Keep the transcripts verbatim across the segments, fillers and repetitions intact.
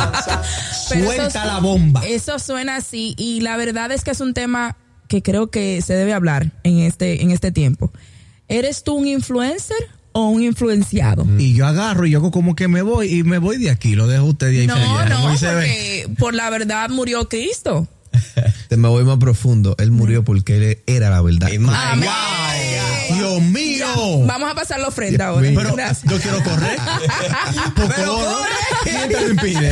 Suelta eso, la bomba. Eso suena así y la verdad es que es un tema que creo que se debe hablar en este, en este tiempo. ¿Eres tú un influencer o un influenciado? Y yo agarro y yo como que me voy y me voy de aquí, lo dejo usted de ahí. No, feliz, no, muy se ve. porque por la verdad murió Cristo. Te me voy más profundo. Él murió porque él era la verdad. Amén. Wow, Dios mío. Ya, vamos a pasar la ofrenda ahora. Pero Gracias. yo quiero correr. Por favor, ¿quién te lo impide?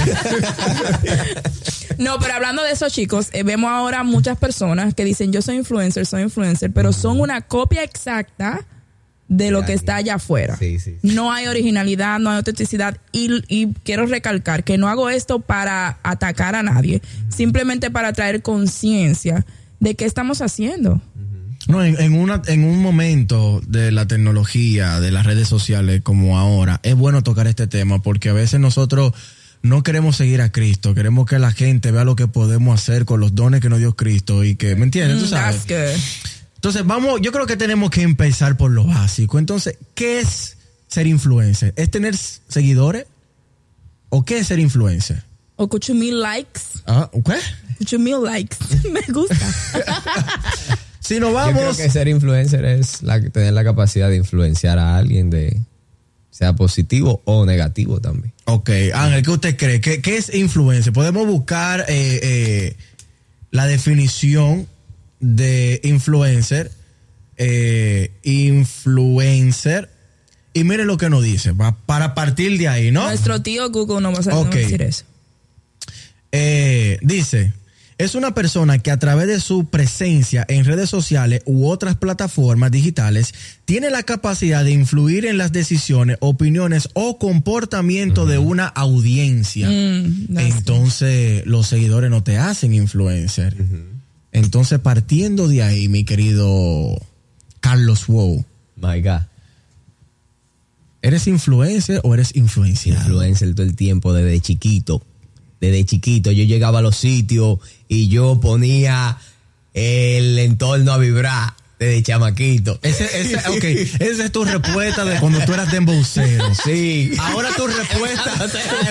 No, pero hablando de esos chicos, eh, vemos ahora muchas personas que dicen yo soy influencer, soy influencer, pero son una copia exacta de lo que está allá afuera. Sí, sí, sí. No hay originalidad, no hay autenticidad y, y quiero recalcar que no hago esto para atacar a nadie, simplemente para traer conciencia de qué estamos haciendo. No, en, en, una, en un momento de la tecnología, de las redes sociales como ahora, es bueno tocar este tema porque a veces nosotros no queremos seguir a Cristo, queremos que la gente vea lo que podemos hacer con los dones que nos dio Cristo y que, ¿me entiendes? ¿Tú sabes? That's good. Entonces, vamos, yo creo que tenemos que empezar por lo básico. Entonces, ¿qué es ser influencer? ¿Es tener seguidores? ¿O qué es ser influencer? O ocho mil likes. Ah, ¿qué? ocho mil likes. Me gusta. Si nos Yo vamos... creo que ser influencer es la, tener la capacidad de influenciar a alguien, de sea positivo o negativo también. Ok, Ángel, ¿qué usted cree? ¿Qué, qué es influencer? Podemos buscar eh, eh, la definición de influencer, eh, influencer, y mire lo que nos dice, pa, para partir de ahí, ¿no? Nuestro tío Google no va a saber Okay. decir eso. Eh, dice, es una persona que a través de su presencia en redes sociales u otras plataformas digitales tiene la capacidad de influir en las decisiones, opiniones o comportamiento uh-huh. de una audiencia. Mm, Entonces, los seguidores no te hacen influencer. Uh-huh. Entonces, partiendo de ahí, mi querido Carlos Wow. My God. ¿Eres influencer o eres influenciado? Influencer todo el tiempo, desde chiquito. Desde chiquito yo llegaba a los sitios y yo ponía el entorno a vibrar desde chamaquito. Ese, ese, okay. Esa es tu respuesta de cuando tú eras dembocero. Sí. Ahora tu respuesta...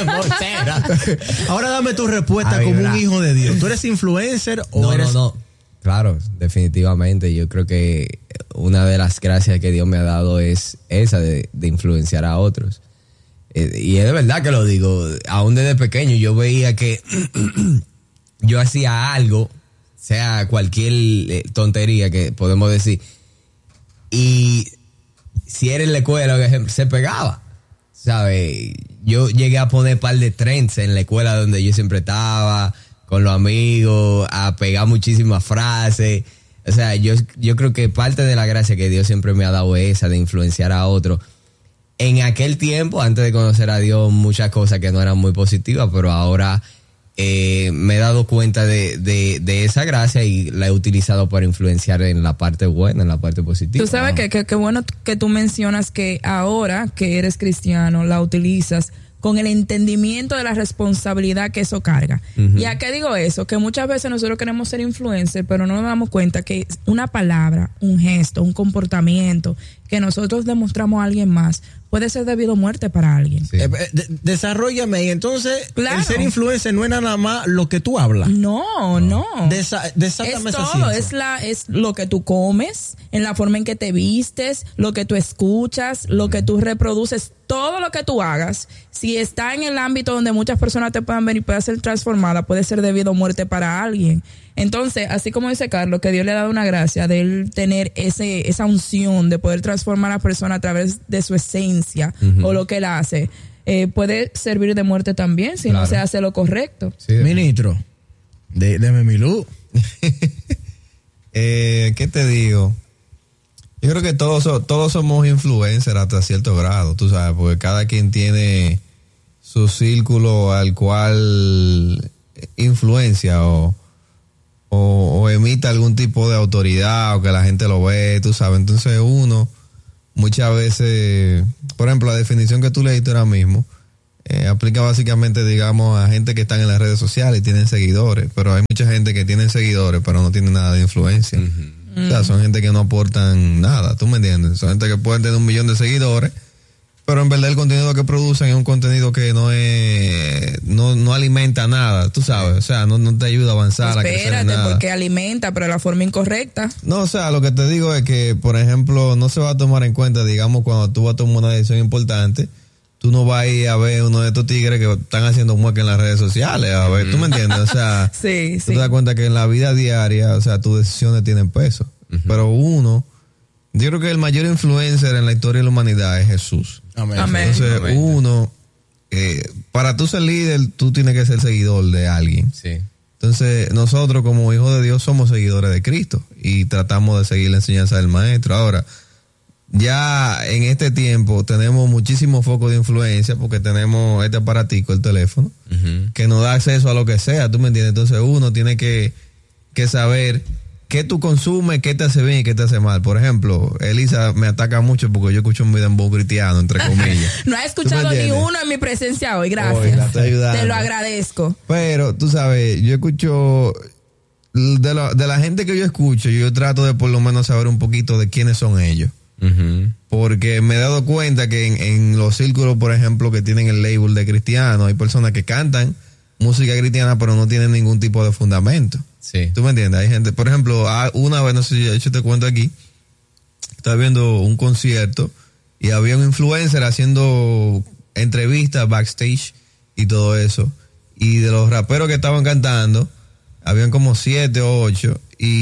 Ahora dame tu respuesta como un hijo de Dios. ¿Tú eres influencer o no, eres...? No, no, claro, definitivamente. Yo creo que una de las gracias que Dios me ha dado es esa de, de influenciar a otros. Y es de verdad que lo digo, aún desde pequeño yo veía que yo hacía algo, sea cualquier tontería que podemos decir, y si era en la escuela se pegaba, ¿sabes? Yo llegué a poner un par de trends en la escuela donde yo siempre estaba, con los amigos, a pegar muchísimas frases. O sea, yo, yo creo que parte de la gracia que Dios siempre me ha dado es esa de influenciar a otros. En aquel tiempo, antes de conocer a Dios, muchas cosas que no eran muy positivas, pero ahora eh, me he dado cuenta de, de, de esa gracia y la he utilizado para influenciar en la parte buena, en la parte positiva. Tú sabes que, que, que bueno que tú mencionas que ahora que eres cristiano la utilizas con el entendimiento de la responsabilidad que eso carga. Uh-huh. ¿Y a qué digo eso? Que muchas veces nosotros queremos ser influencers, pero no nos damos cuenta que una palabra, un gesto, un comportamiento que nosotros demostramos a alguien más puede ser debido a muerte para alguien. Sí. Eh, de, desarróllame. Y entonces, claro. El ser influencer no es nada más lo que tú hablas. No, no. Desa, desátame es esa todo. ciencia. Es, la, es lo que tú comes, en la forma en que te vistes, lo que tú escuchas, lo que tú reproduces, todo lo que tú hagas. Si está en el ámbito donde muchas personas te puedan ver y pueda ser transformada, puede ser debido a muerte para alguien. Entonces, así como dice Carlos, que Dios le ha dado una gracia de él tener ese, esa unción de poder transformar a la persona a través de su esencia uh-huh. o lo que él hace, eh, puede servir de muerte también si claro. no se hace lo correcto. Sí, ministro, de, deme mi luz. eh, ¿Qué te digo? Yo creo que todos, todos somos influencers hasta cierto grado, tú sabes, porque cada quien tiene su círculo al cual influencia o O, o emita algún tipo de autoridad o que la gente lo ve, tú sabes. Entonces uno muchas veces, por ejemplo, la definición que tú leíste ahora mismo eh, aplica básicamente, digamos, a gente que están en las redes sociales y tienen seguidores, pero hay mucha gente que tiene seguidores pero no tiene nada de influencia. Uh-huh. O sea, son gente que no aportan nada, ¿tú me entiendes? Son gente que pueden tener un millón de seguidores pero en verdad el contenido que producen es un contenido que no es no, no alimenta nada, tú sabes, o sea, no, no te ayuda a avanzar, Pues a crecer en espérate, nada. porque alimenta, pero de la forma incorrecta. No, o sea, lo que te digo es que, por ejemplo, no se va a tomar en cuenta, digamos, cuando tú vas a tomar una decisión importante, tú no vas a ir a ver uno de estos tigres que están haciendo mueca en las redes sociales, a ver, ¿tú me entiendes? O sea, Sí, tú sí. te das cuenta que en la vida diaria, o sea, tus decisiones tienen peso. Uh-huh. Pero uno, yo creo que el mayor influencer en la historia de la humanidad es Jesús. Amén. Amén. Entonces, Amén. uno, eh, para tú ser líder, tú tienes que ser seguidor de alguien. Sí. Entonces, nosotros como hijos de Dios somos seguidores de Cristo y tratamos de seguir la enseñanza del Maestro. Ahora, ya en este tiempo tenemos muchísimos focos de influencia porque tenemos este aparatico, el teléfono, Uh-huh. que nos da acceso a lo que sea, ¿tú me entiendes? Entonces uno tiene que, que saber qué tú consumes, qué te hace bien y qué te hace mal. Por ejemplo, Elisa me ataca mucho porque yo escucho un dembow cristiano, entre comillas. No he escuchado ni entiendes? uno en mi presencia hoy, gracias. Hoy la estoy ayudando. Te lo agradezco. Pero, tú sabes, yo escucho, de la, de la gente que yo escucho, yo trato de por lo menos saber un poquito de quiénes son ellos. Uh-huh. Porque me he dado cuenta que en, en los círculos, por ejemplo, que tienen el label de cristiano, hay personas que cantan música cristiana pero no tienen ningún tipo de fundamento. Sí. ¿Tú me entiendes? Hay gente, por ejemplo, una vez, no sé si yo te cuento aquí, estaba viendo un concierto y había un influencer haciendo entrevistas backstage y todo eso. Y de los raperos que estaban cantando, habían como siete o ocho.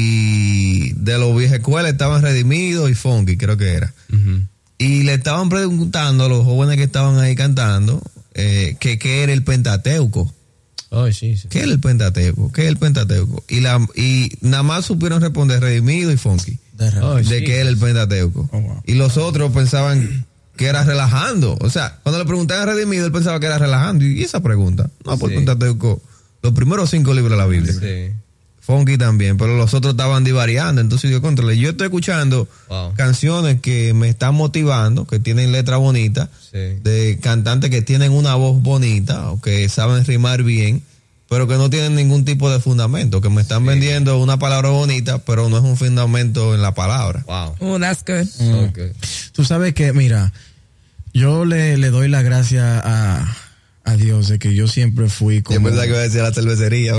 Y de los viejas escuelas estaban Redimidos y Funky, creo que era. Uh-huh. Y le estaban preguntando a los jóvenes que estaban ahí cantando eh, que qué era el Pentateuco. Oh, sí, sí. ¿Qué es el Pentateuco? ¿Qué es el Pentateuco? Y la y nada más supieron responder Redimido y Funky De re- Oh, de sí. qué era el Pentateuco. Oh, wow. Y los otros pensaban que era relajando. O sea, cuando le preguntaban a Redimido, él pensaba que era relajando. Y esa pregunta, no, por el Sí. Pentateuco, los primeros cinco libros de la Biblia. Sí. Funky también, pero los otros estaban divariando. Entonces yo controlé. Yo estoy escuchando Wow. canciones que me están motivando, que tienen letras bonitas, Sí. de cantantes que tienen una voz bonita o que saben rimar bien, pero que no tienen ningún tipo de fundamento, que me están Sí. vendiendo una palabra bonita, pero no es un fundamento en la palabra. Wow. Oh, that's good. Mm. Okay. Tú sabes que, mira, yo le, le doy la gracia a, a Dios de que yo siempre fui como... Yo pensaba que iba a decir a la cervecería.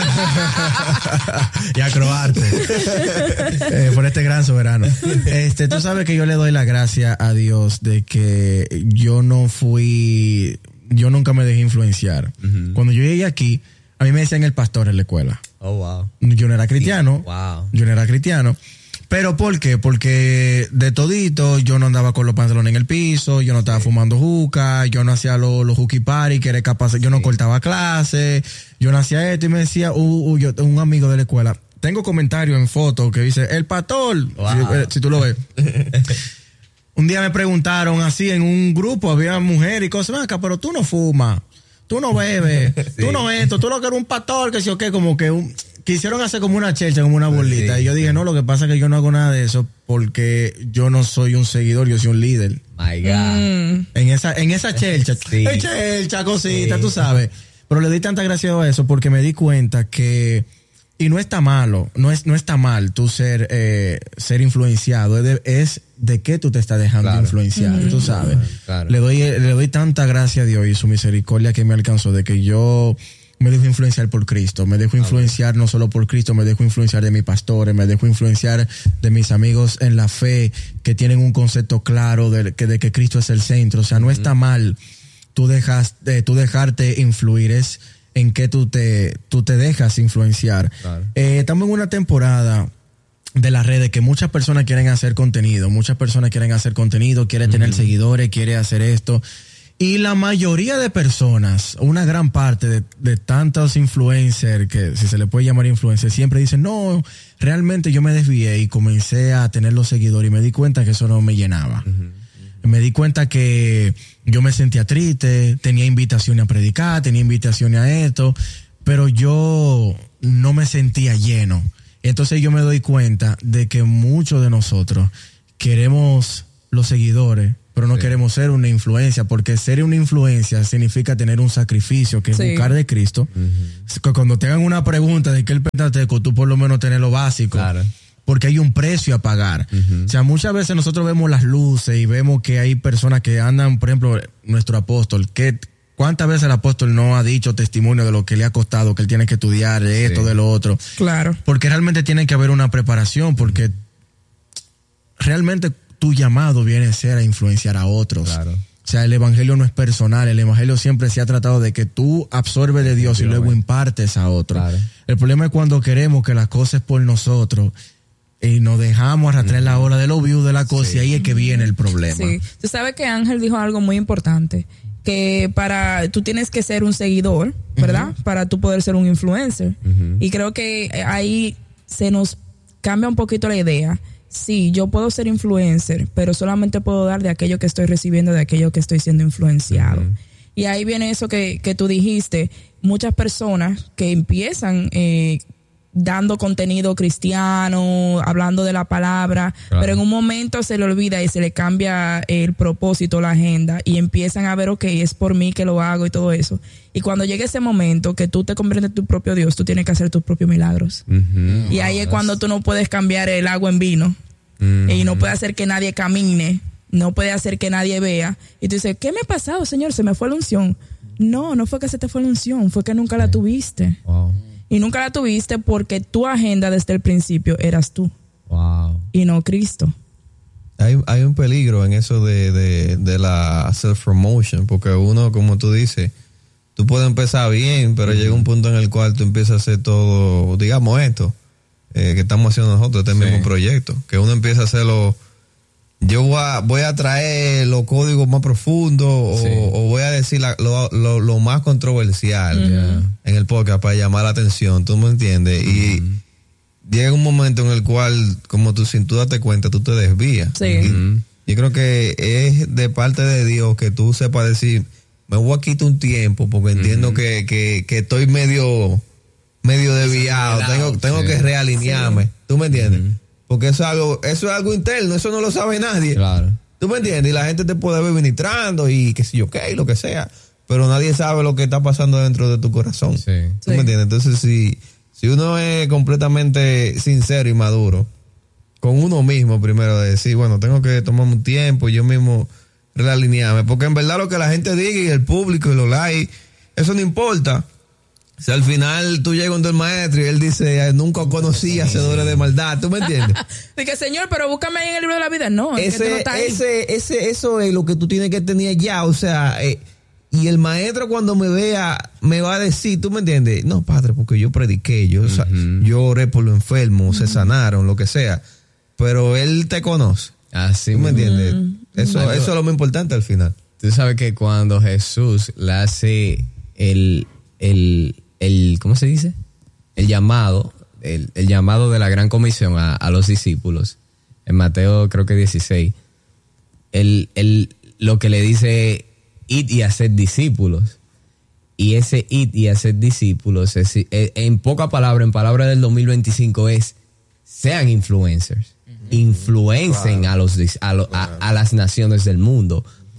y a Croarte eh, por este gran soberano. Este, tú sabes que yo le doy la gracia a Dios de que yo no fui, yo nunca me dejé influenciar. Ujú. Cuando yo llegué aquí, a mí me decían el pastor en la escuela. Oh, wow. Yo no era cristiano. Wow. Yo no era cristiano. ¿Pero por qué? Porque de todito yo no andaba con los pantalones en el piso, yo no estaba fumando juca, yo no hacía los lo juki party, que era capaz, yo no cortaba clases, yo no hacía esto y me decía uh, uh, yo, un amigo de la escuela, tengo comentarios en fotos que dice, el pastor, Wow. si, eh, si tú lo ves. Un día me preguntaron así en un grupo, había mujeres y cosas, acá, pero tú no fumas, tú no bebes, Sí. tú no esto, tú lo que eres un pastor, que sí o qué, como que un... Quisieron hacer como una chelcha, como una bolita. Sí. Y yo dije, no, lo que pasa es que yo no hago nada de eso porque yo no soy un seguidor, yo soy un líder. My God. Mm. En esa, en esa chelcha. Sí. Eh, chelcha, cosita, Sí. tú sabes. Pero le di tanta gracia a eso porque me di cuenta que, y no está malo, no es, no está mal tú ser, eh, ser influenciado, es de, es de qué tú te estás dejando Claro. influenciar, tú sabes. Claro. Le doy, le doy tanta gracia a Dios y su misericordia que me alcanzó de que yo me dejo influenciar por Cristo, me dejo influenciar no solo por Cristo, me dejo influenciar de mis pastores, me dejo influenciar de mis amigos en la fe que tienen un concepto claro de que, de que Cristo es el centro. O sea, no está mal tú, dejas, eh, tú dejarte influir, es en que tú te, tú te dejas influenciar. Claro. Eh, estamos en una temporada de las redes que muchas personas quieren hacer contenido, muchas personas quieren hacer contenido, quieren tener seguidores, quieren hacer esto. Y la mayoría de personas, una gran parte de, de tantos influencers, que si se le puede llamar influencers, siempre dicen, no, realmente yo me desvié y comencé a tener los seguidores y me di cuenta que eso no me llenaba. Uh-huh. Me di cuenta que yo me sentía triste, tenía invitaciones a predicar, tenía invitaciones a esto, pero yo no me sentía lleno. Entonces yo me doy cuenta de que muchos de nosotros queremos los seguidores, pero no Sí. queremos ser una influencia, porque ser una influencia significa tener un sacrificio, que es Sí. buscar de Cristo. Ujú. Que cuando te hagan una pregunta de qué es el Pentateuco, tú por lo menos tenés lo básico. Claro. porque hay un precio a pagar. Uh-huh. O sea, muchas veces nosotros vemos las luces y vemos que hay personas que andan, por ejemplo, nuestro apóstol, que ¿cuántas veces el apóstol no ha dicho testimonio de lo que le ha costado, que él tiene que estudiar, de esto, sí. de lo otro? Claro. Porque realmente tiene que haber una preparación, porque realmente tu llamado viene a ser a influenciar a otros. Claro. O sea, el evangelio no es personal, el evangelio siempre se ha tratado de que tú absorbes de Dios y luego impartes a otro. Claro. El problema es cuando queremos que las cosas por nosotros y nos dejamos arrastrar mm. la hora de lo view de la cosa, sí. y ahí es que viene el problema. Sí. Tú sabes que Ángel dijo algo muy importante, que para tú tienes que ser un seguidor, ¿verdad? Uh-huh. Para tú poder ser un influencer. Uh-huh. Y creo que ahí se nos cambia un poquito la idea. Sí, yo puedo ser influencer, pero solamente puedo dar de aquello que estoy recibiendo, de aquello que estoy siendo influenciado. Uh-huh. Y ahí viene eso que, que tú dijiste. Muchas personas que empiezan eh, dando contenido cristiano, hablando de la palabra, claro. pero en un momento se le olvida y se le cambia el propósito, la agenda, y empiezan a ver, ok, es por mí que lo hago y todo eso. Y cuando llegue ese momento que tú te conviertes en tu propio Dios, tú tienes que hacer tus propios milagros. Uh-huh. Y ahí es cuando tú no puedes cambiar el agua en vino. Uh-huh. Y no puedes hacer que nadie camine, no puedes hacer que nadie vea. Y tú dices, ¿qué me ha pasado, Señor? Se me fue la unción. No, no fue que se te fue la unción, fue que nunca la tuviste. Wow. Y nunca la tuviste porque tu agenda desde el principio eras tú. Wow. Y no Cristo. Hay, hay un peligro en eso de, de, de la self-promotion, porque uno, como tú dices, tú puedes empezar bien, pero uh-huh. llega un punto en el cual tú empiezas a hacer todo, digamos esto, eh, que estamos haciendo nosotros, este sí. mismo proyecto, que uno empieza a hacerlo, yo voy a, voy a traer los códigos más profundos o, sí. o voy a decir la, lo, lo, lo más controversial uh-huh. en el podcast para llamar la atención, ¿tú me entiendes? Uh-huh. Y llega un momento en el cual, como tú sin tú date cuenta, tú te desvías. Sí. Uh-huh. Yo creo que es de parte de Dios que tú sepas decir, me voy a quitar un tiempo porque entiendo uh-huh. que, que, que estoy medio... medio desviado, tengo, tengo sí. que realinearme, sí. ¿tú me entiendes? Uh-huh. Porque eso es algo, eso es algo interno, eso no lo sabe nadie. Claro. ¿Tú me entiendes? Y la gente te puede ver ministrando y qué sé yo qué, lo que sea, pero nadie sabe lo que está pasando dentro de tu corazón. Sí. ¿Tú sí. me entiendes? Entonces, si, si uno es completamente sincero y maduro con uno mismo primero, de decir, bueno, tengo que tomarme un tiempo y yo mismo realinearme, porque en verdad lo que la gente diga y el público y los likes, eso no importa. Si al final tú llegas donde el maestro y él dice, nunca conocí hacedores de maldad, ¿tú me entiendes? Dice, Señor, pero búscame ahí en el libro de la vida. No, ese, es que no está ahí. Ese, ese, eso es lo que tú tienes que tener ya, o sea, eh, y el maestro cuando me vea me va a decir, ¿tú me entiendes? No, padre, porque yo prediqué, yo, uh-huh. o sea, yo oré por los enfermos, uh-huh. se sanaron, lo que sea, pero él te conoce. Así ¿Tú me entiendes? Uh-huh. Eso, uh-huh. eso es lo más importante al final. Tú sabes que cuando Jesús le hace el... el el ¿cómo se dice? El llamado, el, el llamado de la gran comisión a, a los discípulos, en Mateo creo que dieciséis, él, él lo que le dice, id y haced discípulos, y ese id y haced discípulos, es, es, en poca palabra, en palabra del dos mil veinticinco es, sean influencers, uh-huh. influencen wow. a, los, a, lo, a, a las naciones del mundo,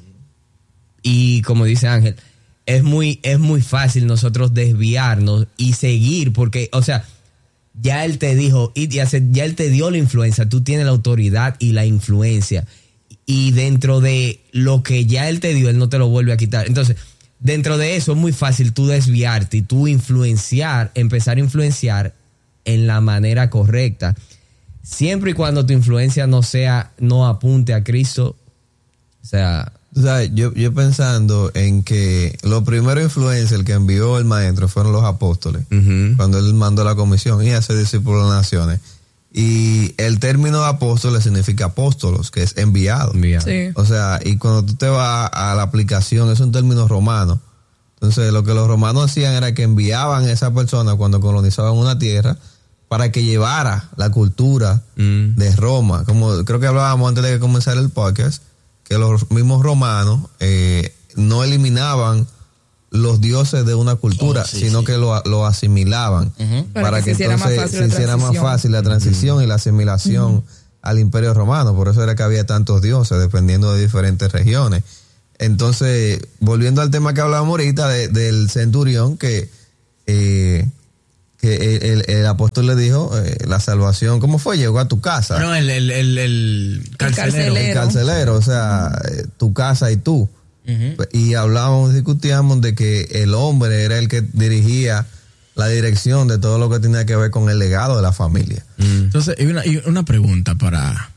y como dice Ángel, Es muy, es muy fácil nosotros desviarnos y seguir, porque, o sea, ya él te dijo, ya él te dio la influencia, tú tienes la autoridad y la influencia, y dentro de lo que ya él te dio, él no te lo vuelve a quitar. Entonces, dentro de eso es muy fácil tú desviarte y tú influenciar, empezar a influenciar en la manera correcta, siempre y cuando tu influencia no sea, no apunte a Cristo, o sea... O sea, yo, yo pensando en que los primeros influencers que envió el maestro fueron los apóstoles, uh-huh. cuando él mandó la comisión y hace discípulos de las naciones. Y el término de apóstoles significa apóstolos, que es enviado. enviado. Sí. O sea, y cuando tú te vas a la aplicación, es un término romano. Entonces, lo que los romanos hacían era que enviaban a esa persona cuando colonizaban una tierra para que llevara la cultura mm. de Roma. Como creo que hablábamos antes de que comenzara el podcast, que los mismos romanos eh, no eliminaban los dioses de una cultura, oh, sí, sino sí. que lo, lo asimilaban uh-huh. para, para que, que entonces se hiciera más fácil la transición uh-huh. y la asimilación uh-huh. al imperio romano. Por eso era que había tantos dioses dependiendo de diferentes regiones. Entonces, volviendo al tema que hablábamos ahorita de, del centurión, que, eh, que el, el, el apóstol le dijo, eh, la salvación, ¿cómo fue? Llegó a tu casa. No, el, el, el, el carcelero. carcelero. El carcelero, o sea, eh, tu casa y tú. Ujú. Y hablábamos, discutíamos de que el hombre era el que dirigía la dirección de todo lo que tenía que ver con el legado de la familia. Entonces, y una, y una pregunta para...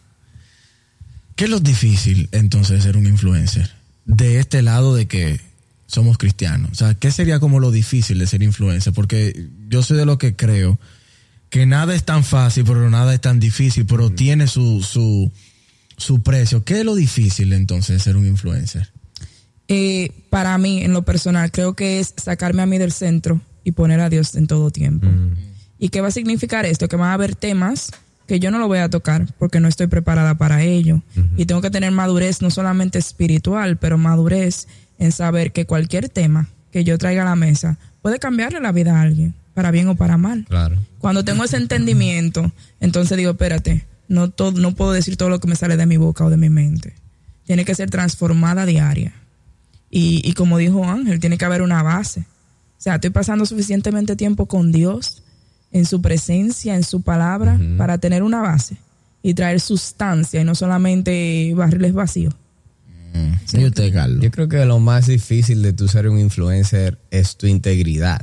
¿Qué es lo difícil entonces de ser un influencer? De este lado de que somos cristianos. O sea, ¿qué sería como lo difícil de ser influencer? Porque yo soy de lo que creo que nada es tan fácil, pero nada es tan difícil, pero tiene su, su, su precio. ¿Qué es lo difícil entonces de ser un influencer? Eh, para mí, en lo personal, creo que es sacarme a mí del centro y poner a Dios en todo tiempo. Mm. ¿Y qué va a significar esto? Que van a haber temas que yo no lo voy a tocar porque no estoy preparada para ello. Uh-huh. Y tengo que tener madurez, no solamente espiritual, pero madurez en saber que cualquier tema que yo traiga a la mesa puede cambiarle la vida a alguien, para bien o para mal. Claro. Cuando tengo ese entendimiento, entonces digo, espérate, no, todo, no puedo decir todo lo que me sale de mi boca o de mi mente. Tiene que ser transformada diaria. Y, y como dijo Ángel, tiene que haber una base. O sea, estoy pasando suficientemente tiempo con Dios, en su presencia, en su palabra, uh-huh. para tener una base y traer sustancia y no solamente barriles vacíos. Mm. ¿Sí? Yo, te, Yo creo que lo más difícil de tú ser un influencer es tu integridad.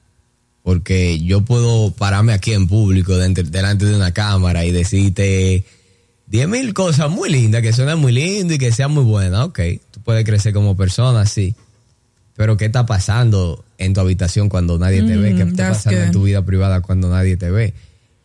Porque yo puedo pararme aquí en público delante, delante de una cámara y decirte diez mil cosas muy lindas, que suenan muy lindo y que sean muy buenas. Ok, tú puedes crecer como persona, sí. Pero ¿qué está pasando en tu habitación cuando nadie te mm, ve? ¿Qué está pasando good. en tu vida privada cuando nadie te ve?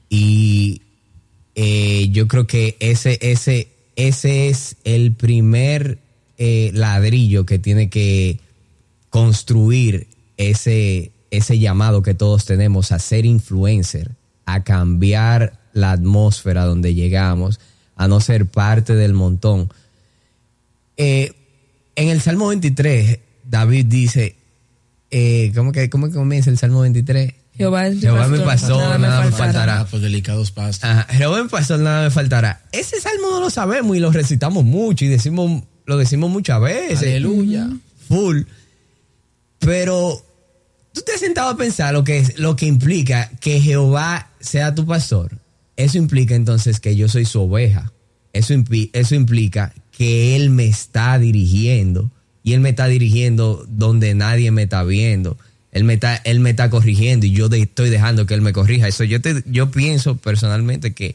Y eh, yo creo que ese, ese, ese es el primer eh, ladrillo que tiene que construir ese, ese llamado que todos tenemos a ser influencer, a cambiar la atmósfera donde llegamos, a no ser parte del montón. Eh, en el Salmo veintitrés... David dice, eh, ¿cómo que cómo comienza el Salmo veintitrés? Jehová es mi Jehová pastor, me pasó, nada, nada me faltará. faltará. Por delicados pastos. Ajá, Jehová me pasó, nada me faltará. Ese salmo no lo sabemos y lo recitamos mucho y decimos, lo decimos muchas veces. Aleluya. Full. Pero tú te has sentado a pensar lo que es, lo que implica que Jehová sea tu pastor. Eso implica entonces que yo soy su oveja. Eso, impli- eso implica que Él me está dirigiendo. Y Él me está dirigiendo donde nadie me está viendo. Él me está, él me está corrigiendo y yo de, estoy dejando que Él me corrija. Eso yo te, yo pienso personalmente que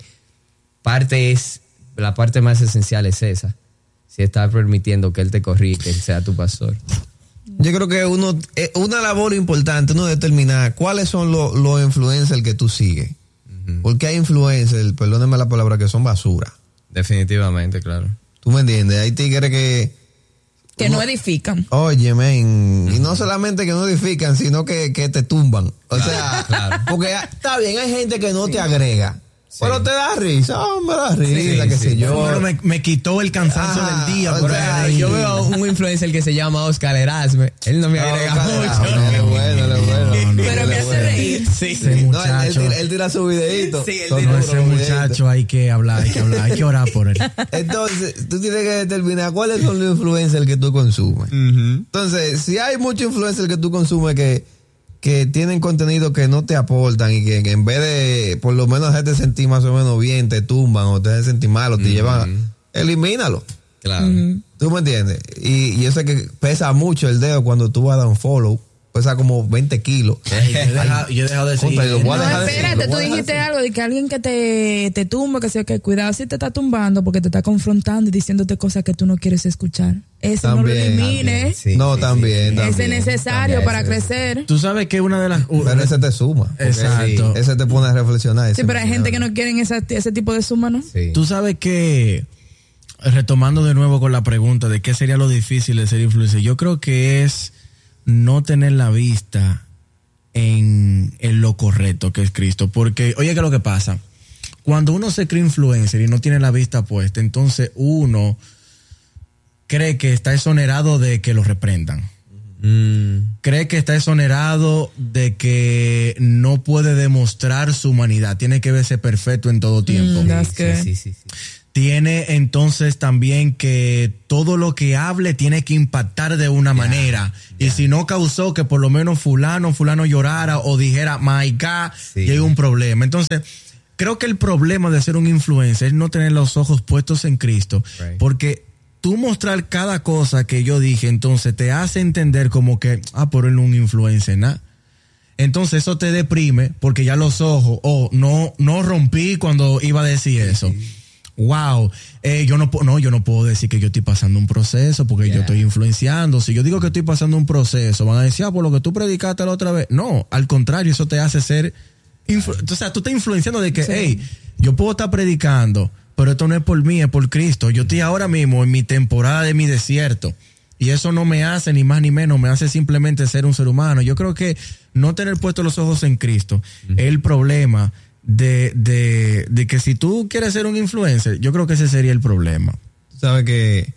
parte es, la parte más esencial es esa. Si estás permitiendo que Él te corrija, que Él sea tu pastor. Yo creo que uno, una labor importante, uno determinar cuáles son los, los influencers que tú sigues. Uh-huh. Porque hay influencers, perdónenme la palabra, que son basura. Definitivamente, claro. ¿Tú me entiendes? Hay tigres que... Que no, no edifican. Oye, men, y no solamente que no edifican, sino que, que te tumban. O claro, sea, claro. Porque está bien, hay gente que no sí. te agrega. Sí. Pero te da risa, oh, me da risa, sí, qué sí. sé yo. Bueno, me, me quitó el cansancio ah, del día. O sea, yo veo a un influencer que se llama Oscar Erasme. Él no me agrega no, mucho. No, no, bueno, no, bueno. No, no, pero me hace reír. Sí, ese muchacho. No, él, él, él tira su videito. Sí, él tira ese muchacho hay que hablar, hay que hablar, hay que orar por él. Entonces, tú tienes que determinar cuáles son los influencers que tú consumes. Uh-huh. Entonces, si hay muchos influencers que tú consumes que que tienen contenido que no te aportan y que, que en vez de por lo menos hacerte sentir más o menos bien, te tumban o te hacen sentir mal o te uh-huh. llevan, elimínalo. Claro. Uh-huh. ¿Tú me entiendes? Y, y yo sé que pesa mucho el dedo cuando tú vas a dar un follow. Pesa como veinte kilos. Ay, yo, he dejado, yo he dejado de seguir. No, no espérate, tú dijiste algo de que alguien que te, te tumba, que sea que cuidado si te está tumbando porque te está confrontando y diciéndote cosas que tú no quieres escuchar. Ese también, no lo elimines. Sí, no, sí, también, sí. también. Ese es necesario también, para sí. crecer. Tú sabes que una de las... Uh, pero ese te suma. Exacto. Sí, ese te pone a reflexionar. Sí, pero hay gente que no quiere esa, ese tipo de suma, ¿no? Sí. Tú sabes que, retomando de nuevo con la pregunta de qué sería lo difícil de ser influencer, yo creo que es no tener la vista en, en lo correcto que es Cristo. Porque, oye, ¿qué es lo que pasa? Cuando uno se cree influencer y no tiene la vista puesta, entonces uno cree que está exonerado de que lo reprendan. Mm. Cree que está exonerado de que no puede demostrar su humanidad. Tiene que verse perfecto en todo tiempo. Mm, sí, sí, sí, sí. tiene entonces también que todo lo que hable tiene que impactar de una yeah, manera. Yeah. Y si no causó que por lo menos fulano, fulano llorara o dijera, my God, sí. y hay un problema. Entonces, creo que el problema de ser un influencer es no tener los ojos puestos en Cristo. Right. Porque tú mostrar cada cosa que yo dije, entonces te hace entender como que, ah, por él no es un influencer, nada. Entonces eso te deprime porque ya los ojos, oh, no, no rompí cuando iba a decir eso. Sí. Wow, eh, yo no puedo, no, yo no puedo decir que yo estoy pasando un proceso porque yeah. yo estoy influenciando. Si yo digo que estoy pasando un proceso, van a decir, ah, por lo que tú predicaste la otra vez. No, al contrario, eso te hace ser, influ- o sea, tú estás influenciando de que, sí. hey, yo puedo estar predicando, pero esto no es por mí, es por Cristo. Yo estoy ahora mismo en mi temporada de mi desierto. Y eso no me hace ni más ni menos, me hace simplemente ser un ser humano. Yo creo que no tener puestos los ojos en Cristo uh-huh. es el problema de, de, de que si tú quieres ser un influencer, yo creo que ese sería el problema. Tú sabes que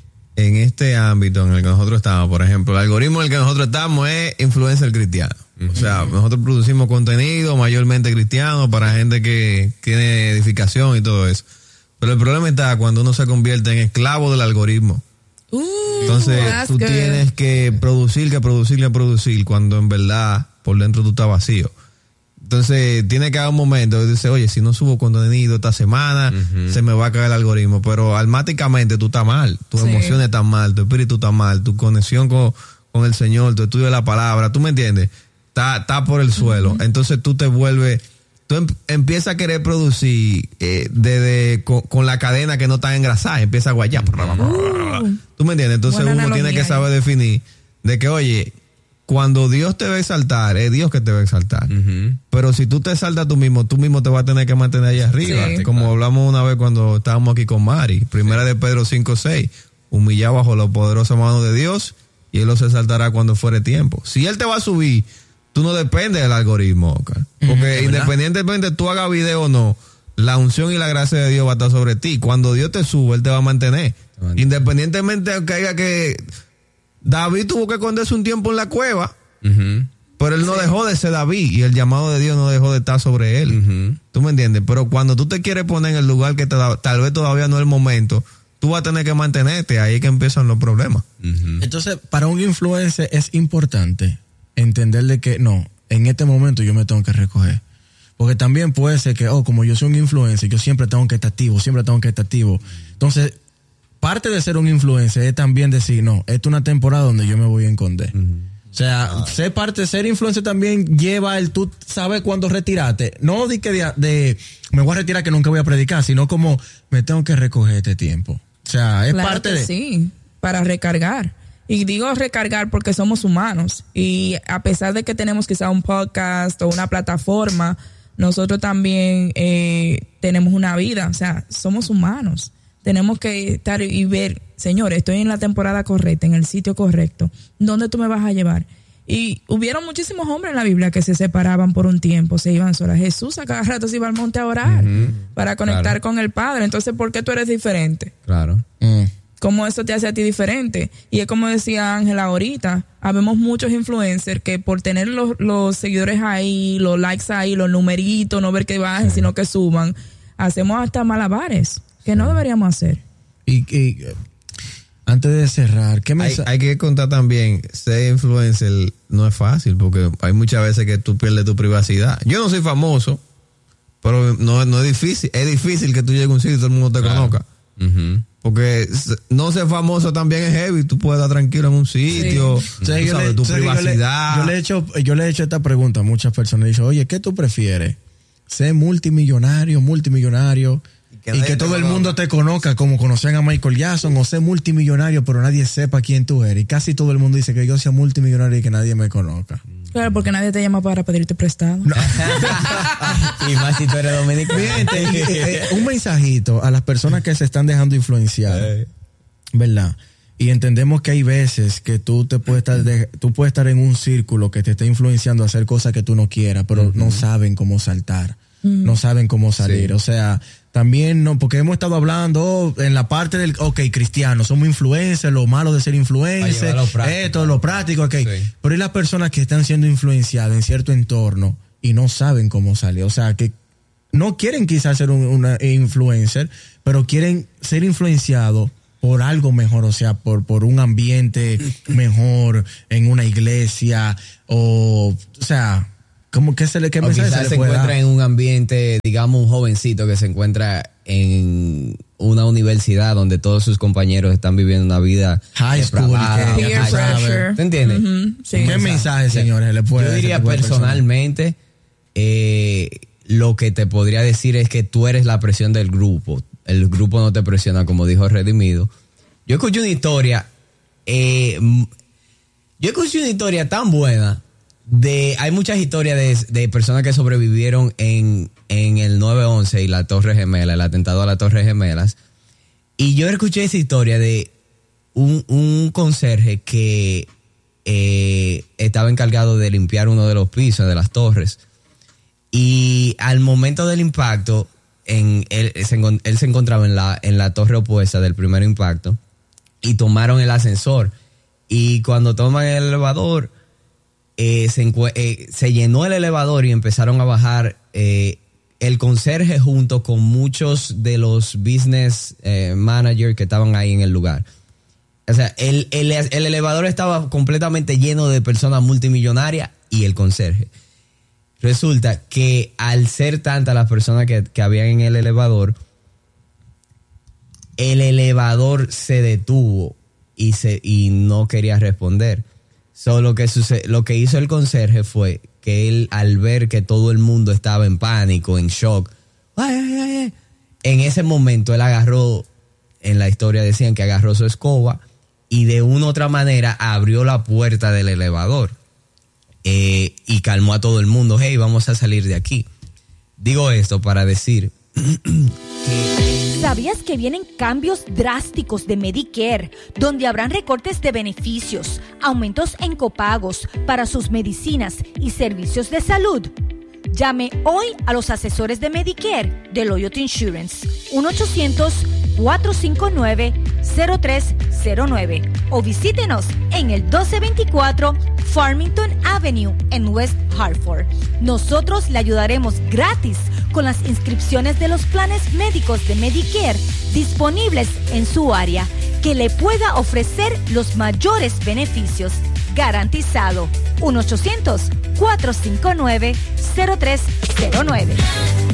en este ámbito en el que nosotros estamos, por ejemplo, el algoritmo en el que nosotros estamos es influencer cristiano. Uh-huh. O sea, nosotros producimos contenido mayormente cristiano para gente que tiene edificación y todo eso. Pero el problema está cuando uno se convierte en esclavo del algoritmo. Uh, Entonces tú good. tienes que producir, que producir, que producir, cuando en verdad por dentro tú estás vacío. Entonces tiene que haber un momento de decir, oye, si no subo contenido esta semana, uh-huh. se me va a caer el algoritmo. Pero almáticamente tú estás mal, tus sí. emociones están mal, tu espíritu está mal, tu conexión con, con el Señor, tu estudio de la palabra, ¿tú me entiendes? Está, está por el suelo. Uh-huh. Entonces tú te vuelves... Tú em, empiezas a querer producir eh, de, de, con, con la cadena que no está engrasada, empieza a guayar. Uh, ¿Tú me entiendes? Entonces uno tiene que saber definir de que, oye, cuando Dios te va a exaltar, es Dios que te va a exaltar. Uh-huh. Pero si tú te exaltas tú mismo, tú mismo te vas a tener que mantener allá arriba. Sí, como claro. hablamos una vez cuando estábamos aquí con Mari. Primera sí. de Pedro cinco seis. Humillado bajo la poderosa mano de Dios y Él los exaltará cuando fuere tiempo. Si Él te va a subir, tú no dependes del algoritmo, Oscar. Porque mm, independientemente tú hagas video o no, la unción y la gracia de Dios va a estar sobre ti. Cuando Dios te sube, Él te va a mantener. Bueno. Independientemente de que haya que... David tuvo que esconderse un tiempo en la cueva, uh-huh. pero él no sí. dejó de ser David y el llamado de Dios no dejó de estar sobre él. Uh-huh. ¿Tú me entiendes? Pero cuando tú te quieres poner en el lugar que te da, tal vez todavía no es el momento, tú vas a tener que mantenerte. Ahí es que empiezan los problemas. Uh-huh. Entonces, para un influencer es importante entenderle que no, en este momento yo me tengo que recoger. Porque también puede ser que, oh, como yo soy un influencer, yo siempre tengo que estar activo, siempre tengo que estar activo. Entonces, parte de ser un influencer es también decir, no, esta es una temporada donde yo me voy a esconder. Uh-huh. O sea, ah. ser parte, ser influencer también lleva el tú sabes cuándo retirarte. No de que de, de me voy a retirar que nunca voy a predicar, sino como me tengo que recoger este tiempo. O sea, es claro parte que de... sí, para recargar. Y digo recargar porque somos humanos. Y a pesar de que tenemos quizá un podcast o una plataforma, nosotros también eh, tenemos una vida. O sea, somos humanos. Tenemos que estar y ver, Señor, estoy en la temporada correcta, en el sitio correcto. ¿Dónde tú me vas a llevar? Y hubieron muchísimos hombres en la Biblia que se separaban por un tiempo, se iban solas. Jesús a cada rato se iba al monte a orar uh-huh. para conectar claro. con el Padre. Entonces, ¿por qué tú eres diferente? Claro. Mm. ¿Cómo eso te hace a ti diferente? Y es como decía Ángela ahorita, habemos muchos influencers que por tener los, los seguidores ahí, los likes ahí, los numeritos, no ver que bajen, sí. sino que suban, hacemos hasta malabares que sí. no deberíamos hacer. Y, y antes de cerrar, ¿qué hay, hay que contar también, ser influencer no es fácil porque hay muchas veces que tú pierdes tu privacidad. Yo no soy famoso, pero no, no es difícil, es difícil que tú llegues a un sitio y todo el mundo te claro. conozca. Uh-huh. Porque no ser famoso también es heavy. Tú puedes estar tranquilo en un sitio, sí. o sea, tú sabes, le, tu o sea, privacidad. Yo le, yo, le he hecho, yo le he hecho esta pregunta a muchas personas. He dicho, oye, ¿qué tú prefieres? ¿Ser multimillonario, multimillonario? Y que, y que todo el mundo te conozca como conocían a Michael Jackson, o ser multimillonario pero nadie sepa quién tú eres. Y casi todo el mundo dice que yo sea multimillonario y que nadie me conozca. Claro, porque nadie te llama para pedirte prestado. No. Y más si tú eres dominicano. Bien, eh, un mensajito a las personas que se están dejando influenciar, hey. ¿verdad? Y entendemos que hay veces que tú te puedes estar de, tú puedes estar en un círculo que te está influenciando a hacer cosas que tú no quieras, pero uh-huh. no saben cómo saltar, uh-huh. no saben cómo salir. Sí. O sea, también no, porque hemos estado hablando oh, en la parte del, ok, cristiano, somos influencers, lo malo de ser influencer, esto, lo práctico, ok. Sí. Pero hay las personas que están siendo influenciadas en cierto entorno y no saben cómo salir. O sea, que no quieren quizás ser un, una influencer, pero quieren ser influenciados por algo mejor, o sea, por, por un ambiente mejor en una iglesia, o, o sea, ¿cómo que se le, qué O mensaje quizás se se le puede encuentra dar? en un ambiente, digamos, un jovencito que se encuentra en una universidad donde todos sus compañeros están viviendo una vida High school, depravada, que- Peer high- pressure. ¿Te entiendes? Ujú, sí. ¿Qué mensaje, señores, le puede Yo dar ese diría tipo de personas? personalmente, eh, lo que te podría decir es que tú eres la presión del grupo. El grupo no te presiona, como dijo Redimido. Yo escuché una historia, eh, m- yo escuché una historia tan buena de, hay muchas historias de, de personas que sobrevivieron en, en el nueve once y la Torre Gemela, el atentado a la Torre Gemelas. Y yo escuché esa historia de un, un conserje que eh, estaba encargado de limpiar uno de los pisos de las torres. Y al momento del impacto, en, él, se, encon- él se encontraba en la, en la torre opuesta del primer impacto y tomaron el ascensor. Y cuando toman el elevador, eh, se, encue- eh, se llenó el elevador y empezaron a bajar eh, el conserje junto con muchos de los business eh, managers que estaban ahí en el lugar. O sea, el, el, el elevador estaba completamente lleno de personas multimillonarias y el conserje. Resulta que al ser tantas las personas que, que habían en el elevador, el elevador se detuvo y, se, y no quería responder. So, lo, que suce- lo que hizo el conserje fue que él, al ver que todo el mundo estaba en pánico, en shock, ay, ay, ay, ay, en ese momento él agarró, en la historia decían que agarró su escoba y de una u otra manera abrió la puerta del elevador. Eh, y calmó a todo el mundo. Hey, vamos a salir de aquí. Digo esto para decir que ¿Sabías que vienen cambios drásticos de Medicare, donde habrán recortes de beneficios, aumentos en copagos para sus medicinas y servicios de salud? Llame hoy a los asesores de Medicare de Loyalty Insurance, uno ochocientos, cuatro cinco nueve, cero tres cero nueve, o visítenos en el doce veinticuatro Farmington Avenue en West Hartford. Nosotros le ayudaremos gratis con las inscripciones de los planes médicos de Medicare disponibles en su área, que le pueda ofrecer los mayores beneficios. Garantizado. uno ochocientos, cuatro cinco nueve, cero tres cero nueve.